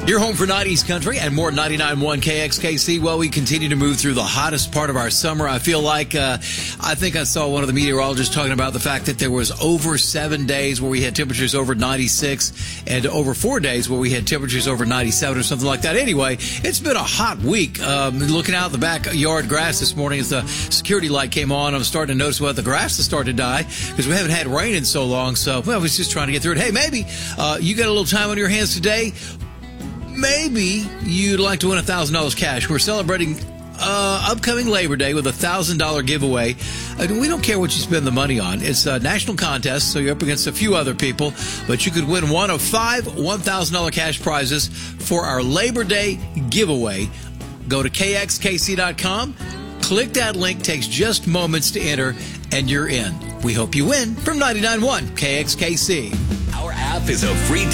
Your home for 90s country and more 99.1 KXKC. Well, we continue to move through the hottest part of our summer. I feel like, I think I saw one of the meteorologists talking about the fact that there was over 7 days where we had temperatures over 96 and over 4 days where we had temperatures over 97 or something like that. Anyway, it's been a hot week. Looking out the backyard grass this morning as the security light came on, I was starting to notice the grass has started to die because we haven't had rain in so long. So, well, I was just trying to get through it. Hey, maybe you got a little time on your hands today. Maybe you'd like to win $1,000 cash. We're celebrating upcoming Labor Day with a $1,000 giveaway. We don't care what you spend the money on. It's a national contest, so you're up against a few other people, but you could win one of 5 $1,000 cash prizes for our Labor Day giveaway. Go to KXKC.com. Click that link. Takes just moments to enter, and you're in. We hope you win from 99.1 KXKC. Our app is a free